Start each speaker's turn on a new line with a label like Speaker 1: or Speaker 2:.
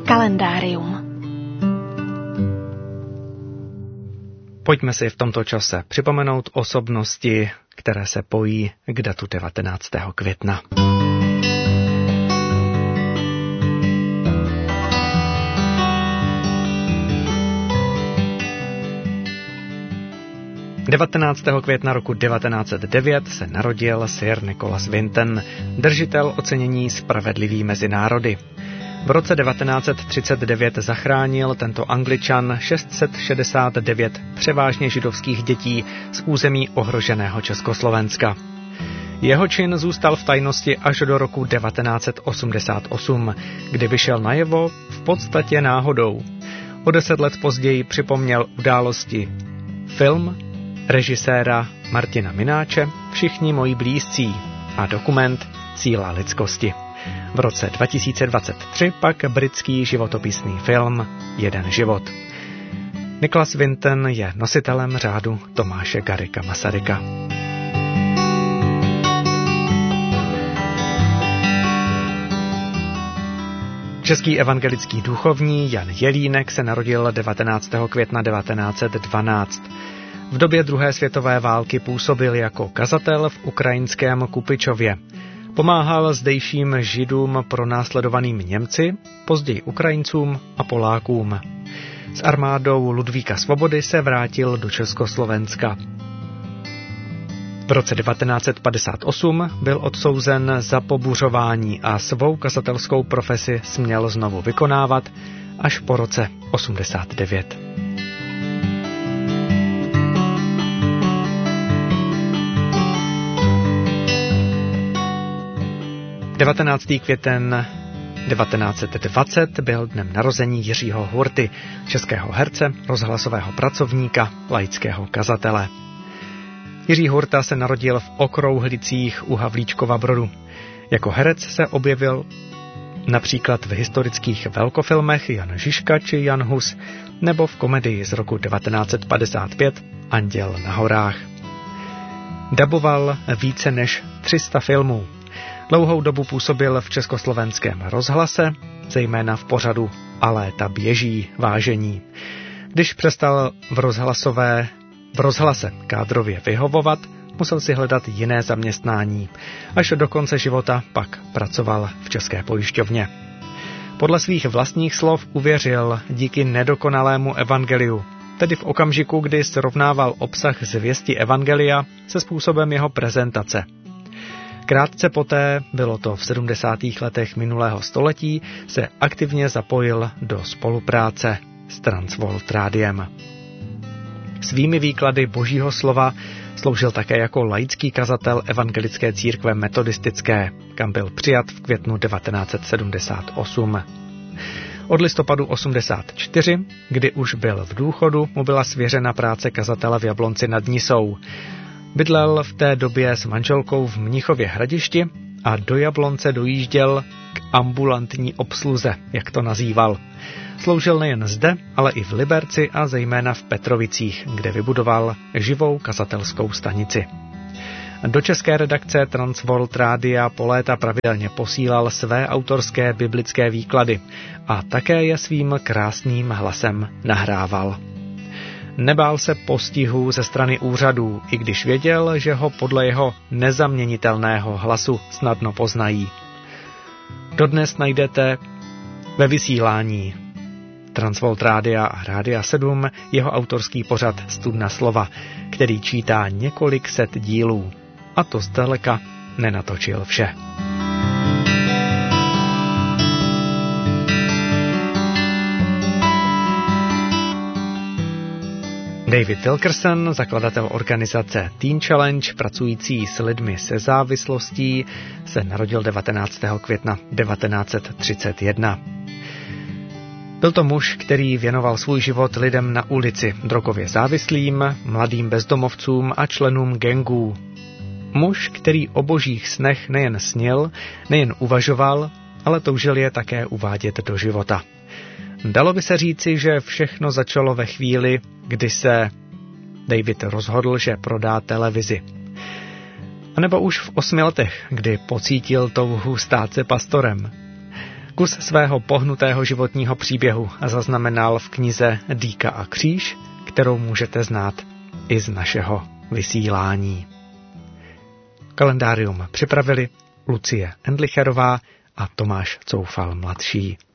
Speaker 1: Kalendárium.
Speaker 2: Pojďme si v tomto čase připomenout osobnosti, které se pojí k datu 19. května. – 19. května roku 1909 se narodil Sir Nicholas Winton, držitel ocenění Spravedlivý mezi národy. V roce 1939 zachránil tento Angličan 669 převážně židovských dětí z území ohroženého Československa. Jeho čin zůstal v tajnosti až do roku 1988, kdy vyšel najevo v podstatě náhodou. O 10 let později připomněl události film režiséra Martina Mináče Všichni moji blízcí a dokument Síla lidskosti. V roce 2023 pak britský životopisný film Jeden život. Nicholas Winton je nositelem řádu Tomáše Garrigua Masaryka. Český evangelický duchovní Jan Jelínek se narodil 19. května 1912. V době druhé světové války působil jako kazatel v ukrajinském Kupičově. Pomáhal zdejším židům pronásledovaným Němci, později Ukrajincům a Polákům. S armádou Ludvíka Svobody se vrátil do Československa. V roce 1958 byl odsouzen za pobuřování a svou kazatelskou profesi směl znovu vykonávat až po roce 89. 19. květen 1920 byl dnem narození Jiřího Hurty, českého herce, rozhlasového pracovníka, laického kazatele. Jiří Hurta se narodil v Okrouhlicích u Havlíčkova Brodu. Jako herec se objevil například v historických velkofilmech Jan Žižka či Jan Hus nebo v komedii z roku 1955 Anděl na horách. Daboval více než 300 filmů. Dlouhou dobu působil v československém rozhlase, zejména v pořadu A léta běží, vážení. Když přestal v rozhlase kádrově vyhovovat, musel si hledat jiné zaměstnání. Až do konce života pak pracoval v České pojišťovně. Podle svých vlastních slov uvěřil díky nedokonalému evangeliu, tedy v okamžiku, kdy srovnával obsah zvěsti evangelia se způsobem jeho prezentace. Krátce poté, bylo to v 70. letech minulého století, se aktivně zapojil do spolupráce s Transworld Rádiem. Svými výklady Božího slova sloužil také jako laický kazatel evangelické církve metodistické, kam byl přijat v květnu 1978. Od listopadu 84, kdy už byl v důchodu, mu byla svěřena práce kazatele v Jablonci nad Nisou. Bydlel v té době s manželkou v Mnichově Hradišti a do Jablonce dojížděl k ambulantní obsluze, jak to nazýval. Sloužil nejen zde, ale i v Liberci a zejména v Petrovicích, kde vybudoval živou kazatelskou stanici. Do české redakce Transworld Rádia po léta pravidelně posílal své autorské biblické výklady a také je svým krásným hlasem nahrával. Nebál se postihů ze strany úřadů, i když věděl, že ho podle jeho nezaměnitelného hlasu snadno poznají. Dodnes najdete ve vysílání Transworld Rádia a Rádia 7 jeho autorský pořad Studna slova, který čítá několik set dílů. A to zdaleka nenatočil vše. David Wilkerson, zakladatel organizace Teen Challenge, pracující s lidmi se závislostí, se narodil 19. května 1931. Byl to muž, který věnoval svůj život lidem na ulici, drogově závislým, mladým bezdomovcům a členům gangů. Muž, který o božích snech nejen snil, nejen uvažoval, ale toužil je také uvádět do života. Dalo by se říci, že všechno začalo ve chvíli, kdy se David rozhodl, že prodá televizi. A nebo už v 8 letech, kdy pocítil touhu stát se pastorem. Kus svého pohnutého životního příběhu zaznamenal v knize Dýka a kříž, kterou můžete znát i z našeho vysílání. Kalendárium připravili Lucie Endlicherová a Tomáš Coufal mladší.